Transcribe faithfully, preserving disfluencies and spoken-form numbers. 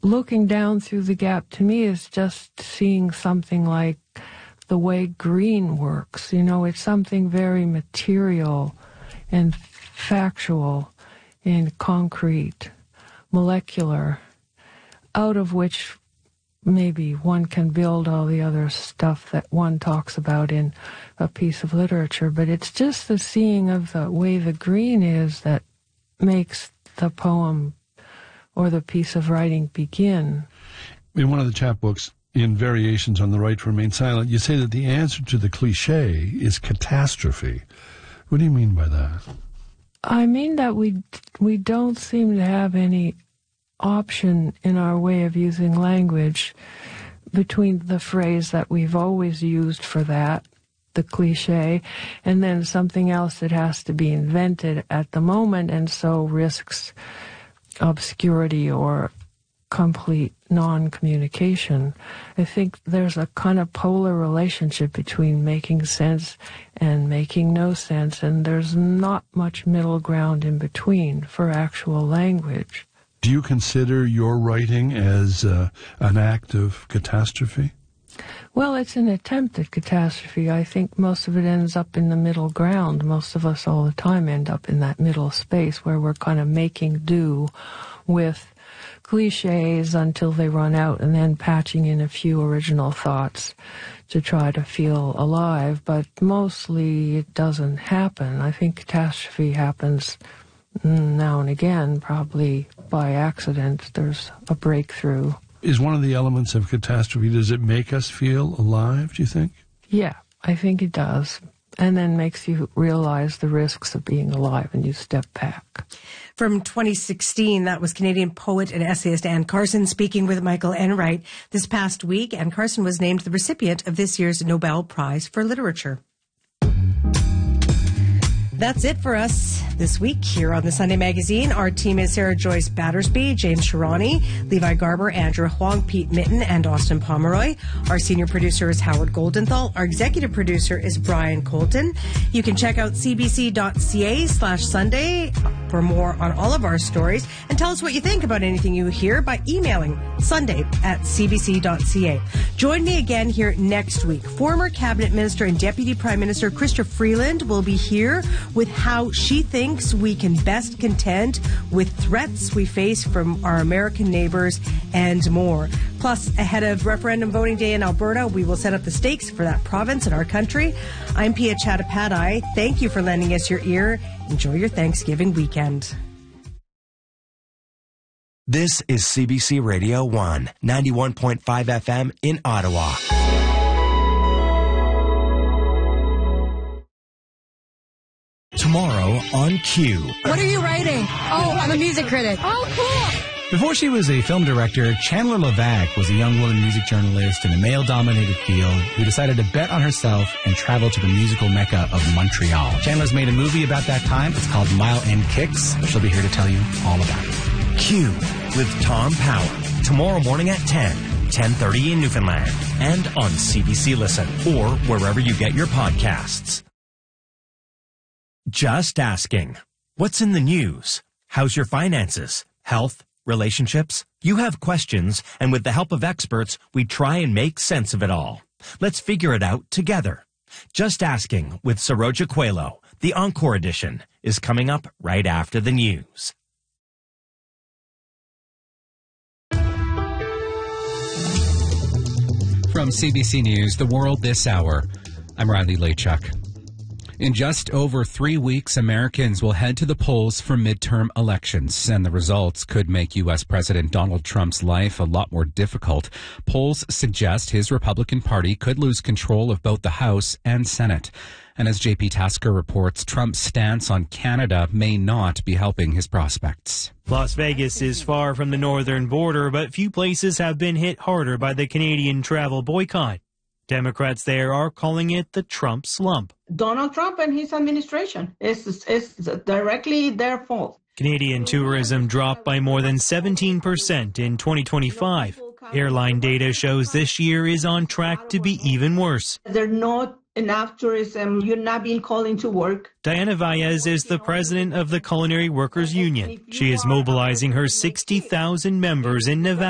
looking down through the gap to me is just seeing something like the way green works. You know, it's something very material and factual and concrete, molecular, out of which maybe one can build all the other stuff that one talks about in a piece of literature. But it's just the seeing of the way the green is that makes the poem or the piece of writing begin. In one of the chapbooks, in Variations on the Right to Remain Silent, you say that the answer to the cliche is catastrophe. What do you mean by that? I mean that we we don't seem to have any option in our way of using language between the phrase that we've always used for that, the cliche, and then something else that has to be invented at the moment and so risks obscurity or complete non-communication. I think there's a kind of polar relationship between making sense and making no sense, and there's not much middle ground in between for actual language. Do you consider your writing as uh, an act of catastrophe? Well, it's an attempt at catastrophe. I think most of it ends up in the middle ground. Most of us all the time end up in that middle space where we're kind of making do with cliches until they run out and then patching in a few original thoughts to try to feel alive. But mostly it doesn't happen. I think catastrophe happens now and again, probably by accident. There's a breakthrough. Is one of the elements of catastrophe, does it make us feel alive, do you think? Yeah, I think it does. And then makes you realize the risks of being alive and you step back. From twenty sixteen, that was Canadian poet and essayist Anne Carson speaking with Michael Enright. This past week, Anne Carson was named the recipient of this year's Nobel Prize for Literature. That's it for us this week here on the Sunday Magazine. Our team is Sarah Joyce Battersby, James Sharani, Levi Garber, Andrew Huang, Pete Mitten, and Austin Pomeroy. Our senior producer is Howard Goldenthal. Our executive producer is Brian Colton. You can check out cbc.ca slash Sunday for more on all of our stories, and tell us what you think about anything you hear by emailing sunday at cbc.ca. Join me again here next week. Former Cabinet Minister and Deputy Prime Minister Chrystia Freeland will be here with how she thinks we can best contend with threats we face from our American neighbors and more. Plus, ahead of referendum voting day in Alberta, we will set up the stakes for that province in our country. I'm Pia Chattopadhyay. Thank you for lending us your ear. Enjoy your Thanksgiving weekend. This is C B C Radio one, ninety-one point five F M in Ottawa. Tomorrow on Q. What are you writing? Oh, I'm a music critic. Oh, cool. Before she was a film director, Chandler Levac was a young woman music journalist in a male-dominated field who decided to bet on herself and travel to the musical mecca of Montreal. Chandler's made a movie about that time. It's called Mile End Kicks. She'll be here to tell you all about it. Q with Tom Power. Tomorrow morning at ten, ten thirty in Newfoundland. And on C B C Listen or wherever you get your podcasts. Just asking. What's in the news? How's your finances? Health? Relationships? You have questions, and with the help of experts, we try and make sense of it all. Let's figure it out together. Just Asking with Saroja Coelho, the Encore edition, is coming up right after the news. From C B C News, The World This Hour, I'm Riley Lachuk. In just over three weeks, Americans will head to the polls for midterm elections, and the results could make U S. President Donald Trump's life a lot more difficult. Polls suggest his Republican Party could lose control of both the House and Senate. And as J P Tasker reports, Trump's stance on Canada may not be helping his prospects. Las Vegas is far from the northern border, but few places have been hit harder by the Canadian travel boycott. Democrats there are calling it the Trump slump. Donald Trump and his administration. It's, it's directly their fault. Canadian tourism dropped by more than seventeen percent in twenty twenty-five. Airline data shows this year is on track to be even worse. There's not enough tourism. You're not being called into work. Diana Valles is the president of the Culinary Workers Union. She is mobilizing her sixty thousand members in Nevada